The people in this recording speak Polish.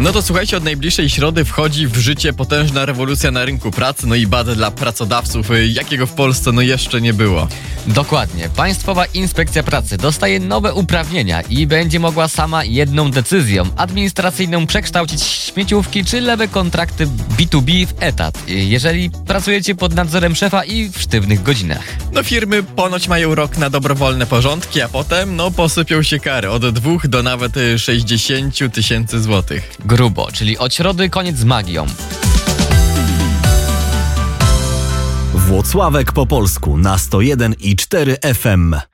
No to słuchajcie, od najbliższej środy wchodzi w życie potężna rewolucja na rynku pracy, no i bat dla pracodawców, jakiego w Polsce jeszcze nie było. Dokładnie. Państwowa Inspekcja Pracy dostaje nowe uprawnienia i będzie mogła sama jedną decyzją administracyjną przekształcić śmieciówki czy lewe kontrakty B2B w etat, jeżeli pracujecie pod nadzorem szefa i w sztywnych godzinach. No firmy ponoć mają rok na dobrowolne porządki, a potem posypią się kary od 2 do nawet 60 000 złotych. Grubo, czyli od środy koniec z magią. Włocławek po polsku na 101,4 FM.